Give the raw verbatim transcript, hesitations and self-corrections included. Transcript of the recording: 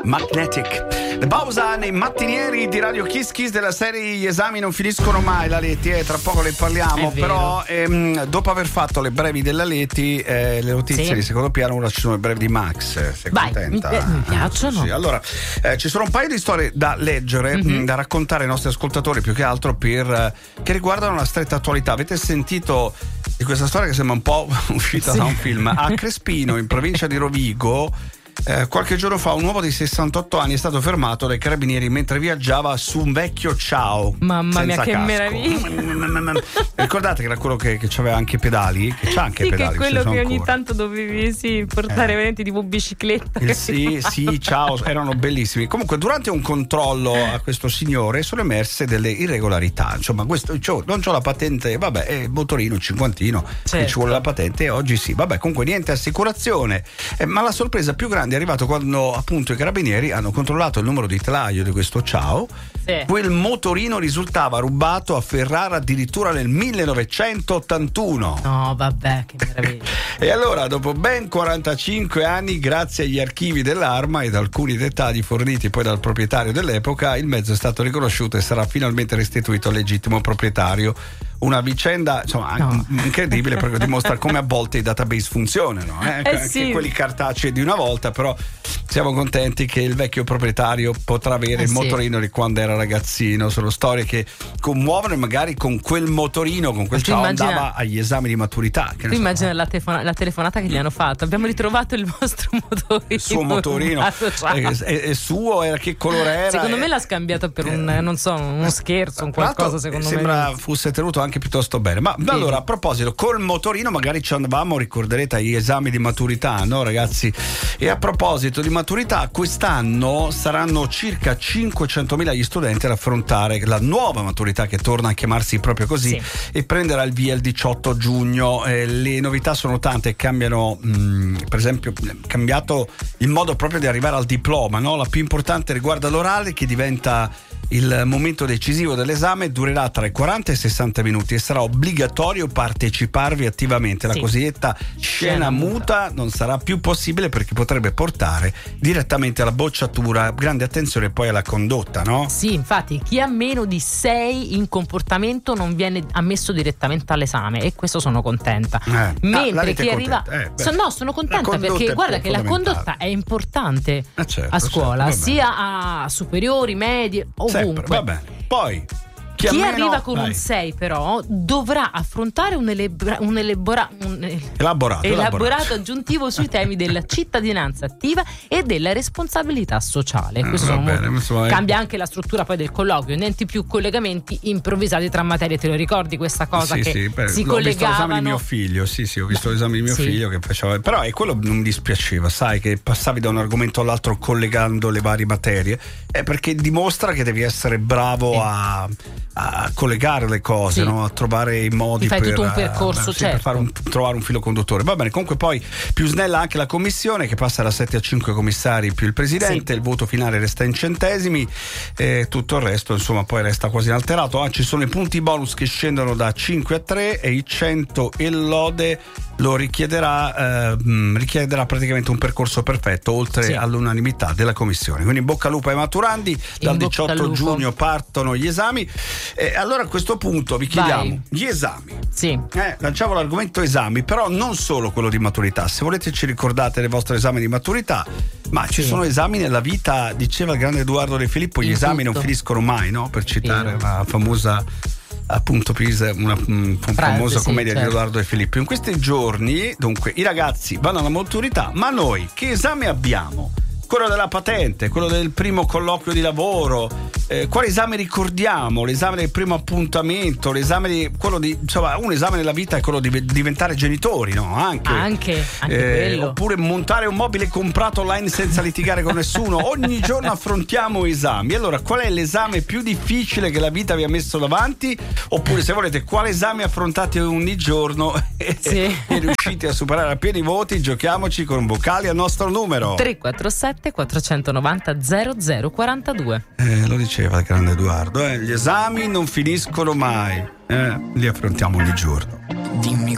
Magnetic. La pausa nei mattinieri di Radio Kiss Kiss della serie Gli esami non finiscono mai, la Leti, eh, tra poco le parliamo, però ehm, dopo aver fatto le brevi della Leti, eh, le notizie sì. di secondo piano, ora ci sono le brevi di Max. Sei Vai, contenta? Mi, mi piacciono. Sì, allora, eh, ci sono un paio di storie da leggere, Mm-hmm. mh, da raccontare ai nostri ascoltatori, più che altro per eh, che riguardano la stretta attualità. Avete sentito di questa storia che sembra un po' uscita sì. da un film? A Crespino, in provincia di Rovigo, Eh, qualche giorno fa un uomo di sessantotto anni è stato fermato dai carabinieri mentre viaggiava su un vecchio Ciao. Mamma mia, che casco. meraviglia. Ricordate che era quello che, che aveva anche i pedali? Che c'ha anche sì, i pedali. che è quello ci sono che ogni ancora. tanto dovevi sì, portare Eh. veramente tipo bicicletta. Il sì, sì, ciao, erano bellissimi. Comunque, durante un controllo a questo signore sono emerse delle irregolarità. Insomma, questo c'ho, non c'ho la patente, vabbè, è motorino, cinquantino, Certo. ci vuole la patente. Oggi sì, vabbè, comunque niente assicurazione. Eh, ma la sorpresa più grande è arrivato quando appunto i carabinieri hanno controllato il numero di telaio di questo Ciao. Sì. Quel motorino risultava rubato a Ferrara addirittura nel millenovecentottantuno. No, vabbè, che meraviglia. E allora, dopo ben quarantacinque anni, grazie agli archivi dell'arma ed alcuni dettagli forniti poi dal proprietario dell'epoca, il mezzo è stato riconosciuto e sarà finalmente restituito al legittimo proprietario. Una vicenda, insomma, No. incredibile, perché dimostra come a volte i database funzionano, eh? Eh Anche sì. quelli cartacei di una volta, però siamo contenti che il vecchio proprietario potrà avere Eh il sì. motorino di quando era ragazzino. Sono storie che commuovono, e magari con quel motorino, con quel Tu Ciao immagina- andava agli esami di maturità. Che ne Tu so, immagina la, telefona- la telefonata che gli hanno fatto. Abbiamo ritrovato il vostro motorino. il suo motorino rubato, ciao. è, è- è suo, era che colore era? Secondo Eh, me l'ha scambiato per un, non so, uno scherzo, un tra l'altro, qualcosa, secondo sembra me. fosse tenuto anche piuttosto bene. Ma Sì. allora, a proposito, col motorino magari ci andavamo, ricorderete, agli esami di maturità, no ragazzi? E a proposito di maturità, quest'anno saranno circa cinquecentomila gli studenti ad affrontare la nuova maturità, che torna a chiamarsi proprio così, Sì. e prenderà il via il diciotto giugno. Eh, le novità sono tante, cambiano, mh, per esempio, è cambiato il modo proprio di arrivare al diploma, no? La più importante riguarda l'orale, che diventa il momento decisivo dell'esame, durerà tra i quaranta e i sessanta minuti e sarà obbligatorio parteciparvi attivamente. La Sì. cosiddetta scena Scena muta non sarà più possibile, perché potrebbe portare direttamente alla bocciatura. Grande attenzione poi alla condotta, no? Sì, infatti chi ha meno di sei in comportamento non viene ammesso direttamente all'esame, e questo sono contenta. Eh. Ah, la Mentre rete chi è arriva contenta. Eh, beh. so- no, sono La contenta condotta perché è guarda che la fondamentale. condotta è importante Eh, certo, a scuola, certo, va sia a superiori, medie, Sempre, ovunque. va bene. Poi chi, Chi ha meno- arriva con Vai. un sei però dovrà affrontare un, elebra- un, elebora- un elaborato, elaborato aggiuntivo sui temi della cittadinanza attiva e della responsabilità sociale. Eh, Questo va sono bene, molto- insomma, eh. cambia anche la struttura poi del colloquio, niente più collegamenti improvvisati tra materie. Te lo ricordi questa cosa sì, che sì, beh, si l'ho visto l'esame di mio collegavano? figlio, sì, sì, ho visto l'esame di mio Sì. figlio che faceva, però è quello non mi dispiaceva, sai, che passavi da un argomento all'altro collegando le varie materie, è perché dimostra che devi essere bravo Sì. a, a collegare le cose, Sì. no? A trovare i modi Ti fai per, tutto un percorso, eh, sì, certo. per fare un, trovare un filo conduttore. Va bene, comunque poi più snella anche la commissione, che passa da sette a cinque commissari più il presidente, Sì. il voto finale resta in centesimi e tutto il resto insomma poi resta quasi inalterato. Ah, ci sono i punti bonus che scendono da cinque a tre e i cento e lode lo richiederà eh, mh, richiederà praticamente un percorso perfetto, oltre Sì. all'unanimità della commissione. Quindi in bocca al lupo ai maturandi, dal In bocca al diciotto lupo. giugno partono gli esami. E allora a questo punto vi chiediamo Vai. gli esami. Sì. Eh, lanciamo l'argomento esami, però non solo quello di maturità. Se volete ci ricordate del vostro esame di maturità, ma ci Sì. sono esami nella vita, diceva il grande Edoardo De Filippo, gli In esami non tutto. finiscono mai, no? Per citare Vero. la famosa appunto Pisa, una mm, famosa sì, commedia certo. di Edoardo De Filippo. In questi giorni, dunque, i ragazzi vanno alla maturità, ma noi che esame abbiamo? Quello della patente, quello del primo colloquio di lavoro, eh, quale esame ricordiamo? L'esame del primo appuntamento, l'esame di quello di insomma, un esame nella vita è quello di diventare genitori, no? Anche, Anche, anche eh, quello. oppure montare un mobile comprato online senza litigare con nessuno. Ogni giorno affrontiamo esami. Allora, qual è l'esame più difficile che la vita vi ha messo davanti? Oppure, se volete, quale esame affrontate ogni giorno e, Sì. e riuscite a superare a pieni voti? Giochiamoci con vocali al nostro numero. tre quattro sette quattrocentonovanta zero zero quarantadue. Eh, lo diceva il grande Edoardo, eh, gli esami non finiscono mai, eh, li affrontiamo ogni giorno. Dimmi